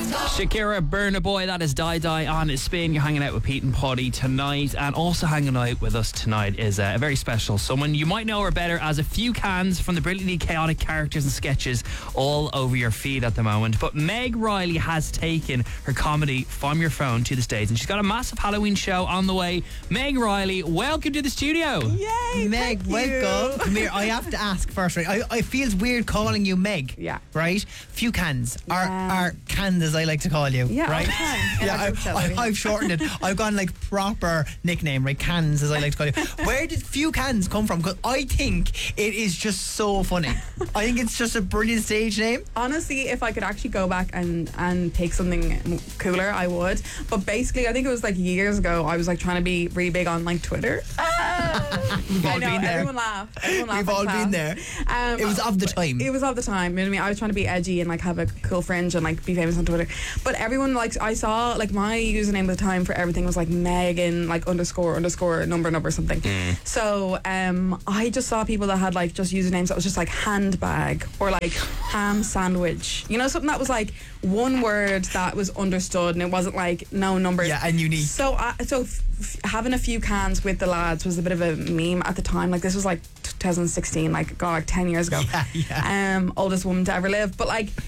Shakira, Burna Boy, that is Die Die on Spin. You're hanging out with Pete and Poddy tonight, and also hanging out with us tonight is a very special someone. You might know her better as a few cans from the brilliantly chaotic characters and sketches all over your feed at the moment. But Meg Riley has taken her comedy from your phone to the stage, and she's got a massive Halloween show on the way. Meg Riley, welcome to the studio. Yay, Meg, welcome. Come here, I have to ask first, right? I feels weird calling you Meg. Yeah. Right? Few cans. Or cans, as I like to call you. Yeah, right? all the time. Yeah, I've shortened it. I've gone like proper nickname, right? Cans, as I like to call you. Where did few cans come from? Because I think it is just so funny. I think it's just a brilliant stage name. Honestly, if I could actually go back and pick something cooler, I would. But basically, I think it was like years ago, I was like trying to be really big on like Twitter. We've all I know, been there. everyone laughed. We've all been there. It was of the time. It was of the time. You know what I mean? I was trying to be edgy and like have a cool fringe and like be famous on Twitter. But everyone, like, I saw like my username at the time for everything was like Megan like underscore number something. So I just saw people that had like just usernames that was just like handbag or like ham sandwich. You know, something that was like one word that was understood and it wasn't like no numbers. Yeah, and unique. So having a few cans with the lads was a bit of a meme at the time. Like this was like 2016, like God, like 10 years ago. Yeah. Oldest woman to ever live. But like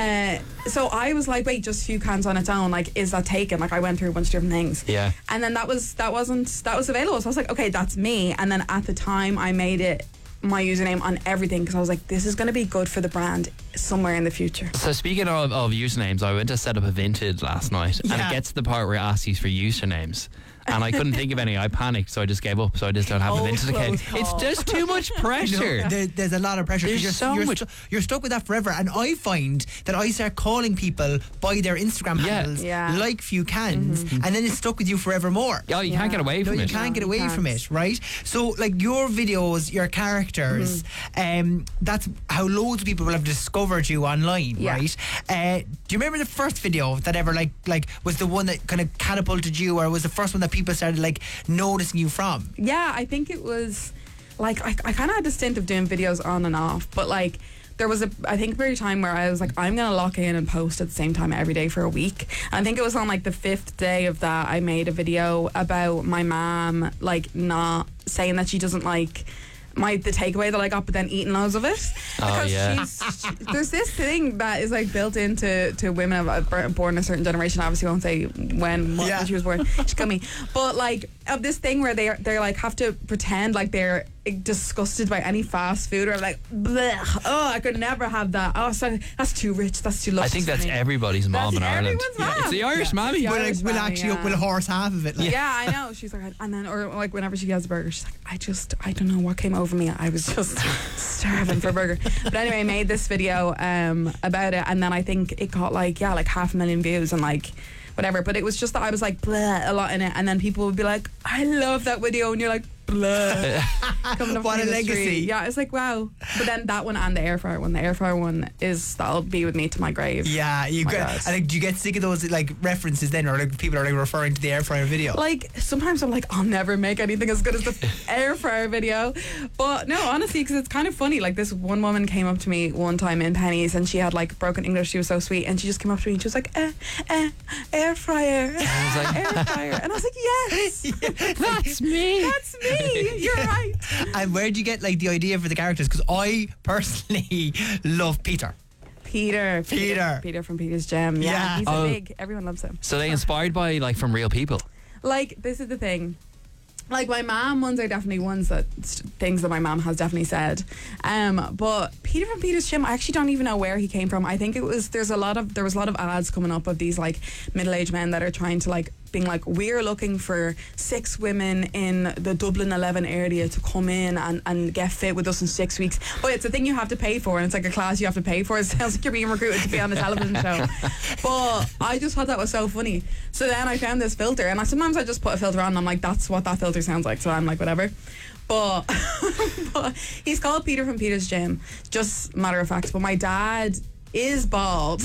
so I was like, wait, just few cans on its own, like is that taken? Like I went through a bunch of different things. Yeah. And then that was available. So I was like, okay, that's me. And then at the time I made it my username on everything because I was like, this is going to be good for the brand somewhere in the future. So speaking of usernames, I went to set up a Vinted last night, and it gets to the part where it asks you for usernames. And I couldn't think of any. I panicked, so I just gave up. So I just don't have a Vinted account. It's just too much pressure. There's a lot of pressure. There's You're stuck with that forever. And I find that I start calling people by their Instagram handles, like few cans, and then it's stuck with you forevermore. Oh, you can't get away from it. You can't get away from it, right? So, like your videos, your characters, that's how loads of people will have discovered you online, right? Do you remember the first video that ever like was the one that kind of catapulted you, or was the first one that people started like noticing you from? Yeah, I think it was like I kind of had a stint of doing videos on and off, but like there was I think a period of time where I was like, I'm gonna lock in and post at the same time every day for a week. And I think it was on like the 5th day of that I made a video about my mom like not saying that she doesn't like the takeaway that I got, but then eating loads of it. Because there's this thing that is like built into women born a certain generation. Obviously, I won't say when she was born. She's gummy, but like of this thing where they're like have to pretend like they're disgusted by any fast food, or like, blech, oh, I could never have that. Oh, so that's too rich. That's too luscious. I think that's everybody's mom in Ireland. It's the Irish mammy. We'll actually up with a horse half of it. Like. Yeah, I know. She's like, and then or like whenever she has a burger, she's like, I don't know what came over me. I was just starving for a burger. But anyway, I made this video about it, and then I think it got like 500,000 views and like whatever. But it was just that I was like bleh, a lot in it, and then people would be like, I love that video, and you're like, blah. Coming up what a legacy. Street. Yeah, it's like, wow. But then that one and the air fryer one. The air fryer one that'll be with me to my grave. Yeah, you get. And like, do you get sick of those like references then, or like people are like referring to the air fryer video? Like sometimes I'm like, I'll never make anything as good as the air fryer video. But no, honestly, because it's kind of funny. Like this one woman came up to me one time in Penny's, and she had like broken English. She was so sweet, and she just came up to me and she was like, air fryer. I was like, air fryer, and I was like, yes, that's me. That's me. You're right. And where did you get like the idea for the characters? Because I personally love Peter from Peter's Gym. Yeah, he's big. Everyone loves him. So they inspired by like from real people. Like this is the thing. Like my mom ones are definitely ones that things that my mom has definitely said. But Peter from Peter's Gym, I actually don't even know where he came from. I think there was a lot of ads coming up of these like middle-aged men that are trying to like being like, we're looking for 6 women in the Dublin 11 area to come in and get fit with us in 6 weeks. But it's a thing you have to pay for, and it's like a class you have to pay for. It sounds like you're being recruited to be on a television show. But I just thought that was so funny. So then I found this filter, and sometimes I just put a filter on and I'm like, that's what that filter sounds like. So I'm like, whatever. But he's called Peter from Peter's Gym, just matter of fact. But my dad is bald.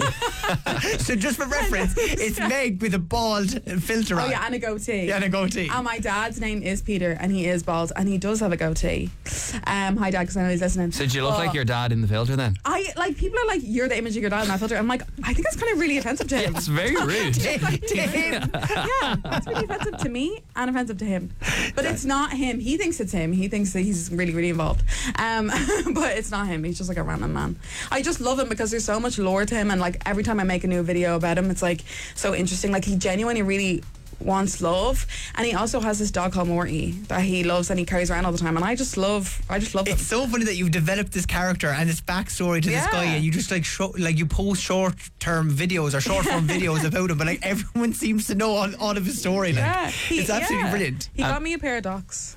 So just for reference, it's Meg with a bald filter on. Oh yeah, and a goatee. Yeah, and a goatee. And my dad's name is Peter, and he is bald, and he does have a goatee. Hi Dad, because I know he's listening. So do you look like your dad in the filter then? I like people are like, you're the image of your dad in that filter. I'm like, I think that's kind of really offensive to him. It's very rude. To him. Yeah, that's really offensive to me and offensive to him. But it's not him. He thinks it's him. He thinks that he's really, really involved. But it's not him. He's just like a random man. I just love him because there's so much lore to him, and like every time I make a new video about him, it's like so interesting. Like he genuinely really wants love, and he also has this dog called Morty that he loves and he carries around all the time, and I just love him. It's so funny that you've developed this character and this backstory to this guy, and you just like you post short-term videos or short-form videos about him, but like everyone seems to know all of his story. Like, it's absolutely brilliant. He got me a pair of ducks.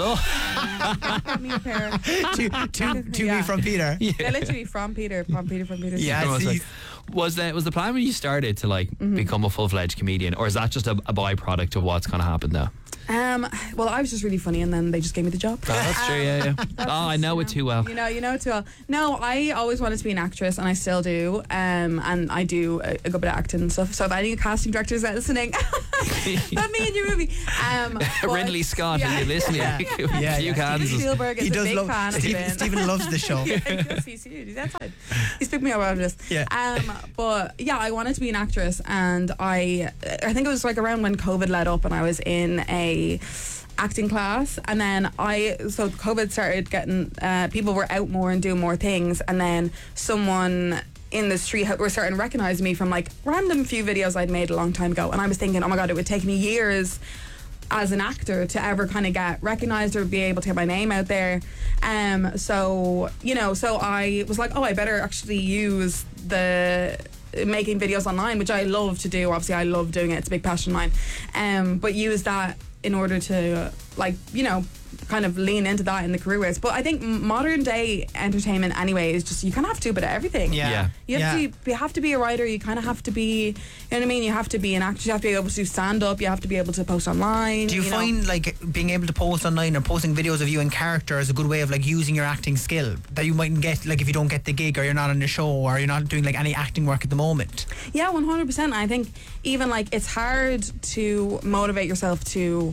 Got me a pair. to me from Peter. They're literally from Peter. From Peter's. Yeah, was the plan when you started to like become a full-fledged comedian, or is that just a byproduct of what's kind of happened now? Well, I was just really funny, and then they just gave me the job. Oh, that's true. Yeah. I know it too well. You know it too well. No, I always wanted to be an actress, and I still do. And I do a good bit of acting and stuff. So if any casting directors are listening, let me in your movie. Ridley Scott, are you listening? Yeah. Kansas. Spielberg is a big fan of Ben. Stephen loves the show. He's huge. He's outside. He's picked me up out of this. Yeah. But yeah, I wanted to be an actress, and I think it was like around when COVID let up, and I was in a acting class, and then so COVID started getting people were out more and doing more things, and then someone in the street were starting to recognize me from like random few videos I'd made a long time ago, and I was thinking, oh my god, it would take me years as an actor to ever kind of get recognized or be able to get my name out there. So I was like, oh, I better actually use the making videos online, which I love to do. Obviously I love doing it, it's a big passion of mine, but use that in order to kind of lean into that in the career ways. But I think modern day entertainment anyway is just, you kind of have to do a bit of everything. You have to be a writer, you kind of have to be, you know what I mean, you have to be an actor, you have to be able to stand up, you have to be able to post online. Do you find like being able to post online or posting videos of you in character is a good way of like using your acting skill that you mightn't get like if you don't get the gig or you're not on the show or you're not doing like any acting work at the moment? Yeah, 100%. I think even like it's hard to motivate yourself to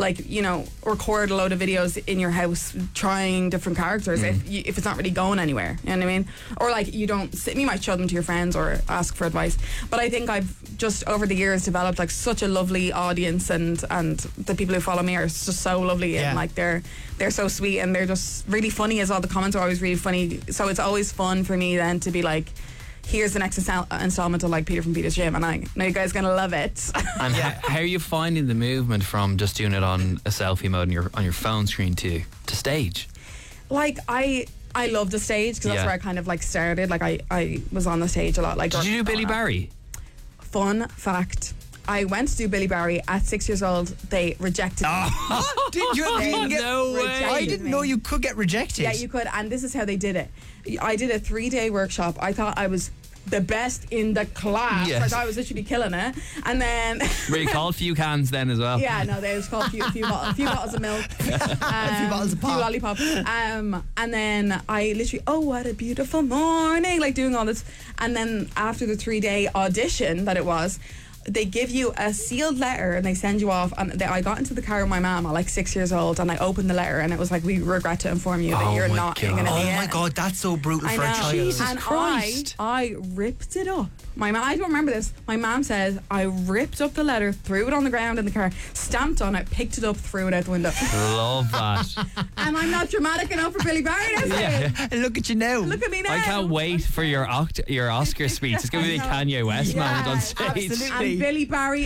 record a load of videos in your house trying different characters if it's not really going anywhere, you know what I mean? Or like you might show them to your friends or ask for advice, but I think I've just over the years developed like such a lovely audience, and the people who follow me are just so lovely, and like they're so sweet, and they're just really funny as well. The comments are always really funny, so it's always fun for me then to be like, here's the next installment of like Peter from Peter's Gym, and I know you guys are gonna love it. And how are you finding the movement from just doing it on a selfie mode on your phone screen to stage? Like I love the stage because that's where I kind of like started. Like I was on the stage a lot. Like, did you do Billy Barry? Fun fact, I went to do Billy Barry at 6 years old. They rejected me. Did you? No way. I didn't know you could get rejected. Yeah, you could, and this is how they did it. I did a 3-day workshop. I thought I was the best in the class. Yes. I thought I was literally killing it. And then were you called few cans then as well? Yeah, no, they was called few bottles of milk, a few bottles of pop, few lollipops. And then I literally, oh, what a beautiful morning, like doing all this. And then after the 3-day audition that it was, they give you a sealed letter and they send you off, and I got into the car with my mum at like 6 years old, and I opened the letter and it was like, we regret to inform you that you're not going to be Oh my god, that's so brutal for a child. Jesus Christ. I ripped it up. My mom, I don't remember this. My mom says I ripped up the letter, threw it on the ground in the car, stamped on it, picked it up, threw it out the window. Love that. And I'm not dramatic enough for Billy Barry. And look at you now. Look at me now. I can't wait for your Oscar speech. It's going to be the Kanye West moment on stage. Absolutely. And Billy Barry,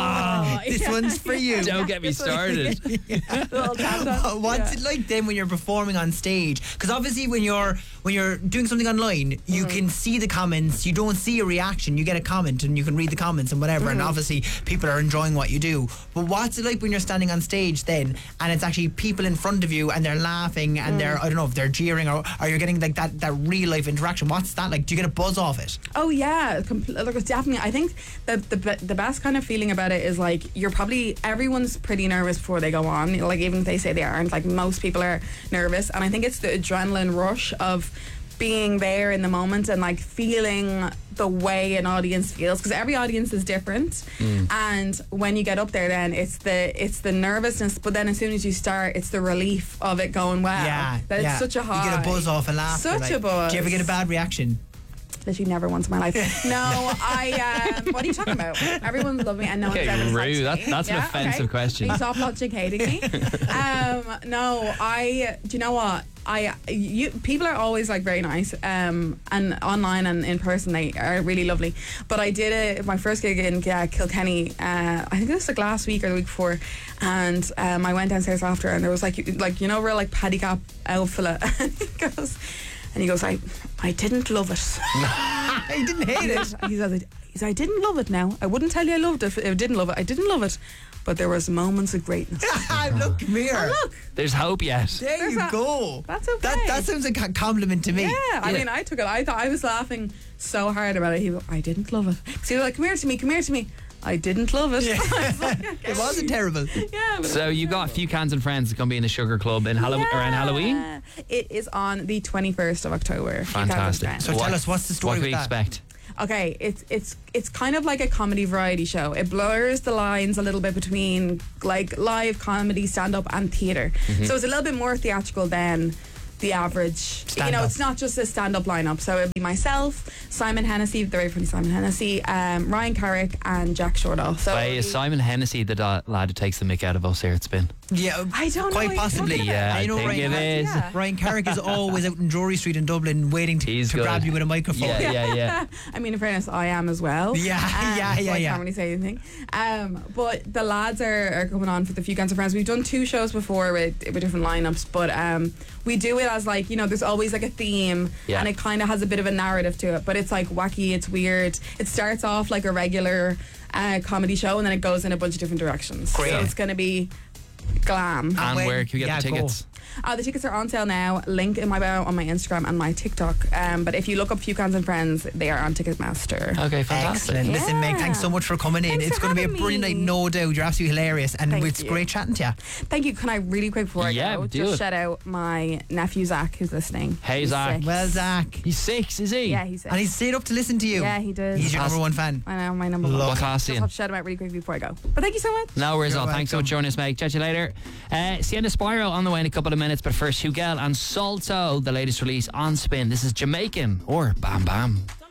this one's for you. Don't get me started. What's it like then when you're performing on stage? Because obviously when you're doing something online, you can see the comments. You don't see a reaction. You get a comment and you can read the comments and whatever, and obviously people are enjoying what you do. But what's it like when you're standing on stage then and it's actually people in front of you and they're laughing and they're, I don't know if they're jeering or you're getting like that real life interaction? What's that like? Do you get a buzz off it? Oh yeah, look, it's definitely. I think the best kind of feeling about it is like everyone's pretty nervous before they go on. Like even if they say they aren't, like most people are nervous, and I think it's the adrenaline rush of being there in the moment and like feeling the way an audience feels, because every audience is different. And when you get up there, then it's the nervousness, but then as soon as you start, it's the relief of it going well. Yeah, that it's such a high. You get a buzz off and laughter. Such a buzz. Do you ever get a bad reaction? Literally never once in my life. No, I. What are you talking about? Everyone's loving me, and no one's ever Okay, rude. touched me. That's an offensive okay. question. Are you soft launching hating me? No, I. Do you know what? People are always like very nice, and online and in person they are really lovely. But I did my first gig in Kilkenny. I think it was like last week or the week before, and I went downstairs after, and there was like real like Paddy Gap out fella. And he goes, I didn't love it. I didn't hate it. He said, I didn't love it now. I wouldn't tell you I loved it. I didn't love it. I didn't love it. But there was moments of greatness. Look, come here. Oh, look. There's hope yet. There you go. That's okay. That sounds like a compliment to me. Yeah, I mean, I took it. I thought I was laughing so hard about it. He goes, I didn't love it. So he was like, come here to me. I didn't love it. Yeah. I was like, okay. It wasn't terrible. Yeah. But So you got a few cans and friends that can be in the Sugar Club in around Halloween. It is on the 21st of October. Fantastic. So tell us, what's the story What can with we that? expect? Okay, it's kind of like a comedy variety show. It blurs the lines a little bit between like live comedy, stand up, and theatre. So it's a little bit more theatrical than the average. Stand-up. It's not just a stand up lineup. So it'd be myself, Simon Hennessy, the very funny Simon Hennessy, Ryan Carrick, and Jack Shortall. So Wait, is Simon Hennessy the lad who takes the mick out of us here at Spin? Yeah, I don't know quite what you're possibly. talking about. Yeah, I know think Ryan it Carrick- is. Yeah. Ryan Carrick is always out in Drury Street in Dublin waiting to He's good. grab you with a microphone. Yeah. I mean, in fairness, I am as well. Yeah. So I can't really say anything. But the lads are coming on for the Few Cans of Friends. We've done 2 shows before with different lineups, but we do it as like, there's always like a theme, Yeah. and it kind of has a bit of a narrative to it, but it's like wacky, it's weird. It starts off like a regular comedy show, and then it goes in a bunch of different directions. Great. So it's going to be glam. And when- where can we get the yeah, tickets? The tickets are on sale now. Link in my bio on my Instagram and my TikTok. But if you look up Few Cans and Friends, they are on Ticketmaster. Okay, fantastic. Excellent. Listen, Meg, Yeah. thanks so much for coming in. Thanks It's for going to be a having brilliant night, me. no doubt. You're absolutely hilarious, and Thank it's you. great chatting to you. Thank you. Can I really quick before I Yeah, go do just it. shout out my nephew Zach who's listening. Hey, He's Zach. 6. Well, Zach. He's 6, is he? Yeah, he's 6. And he's stayed up to listen to you. Yeah, he did. He's your number one fan. I know, my number one. What class Just is he in? have to shout him out really quickly before I go. But thank you so much. No worries, You're all. Thanks so much for welcome. joining us, Meg. Chat to you later. Sienna Spyro on the way in a couple of minutes, but first, Hugel and Salto, the latest release on Spin. This is Jamaican or Bam Bam.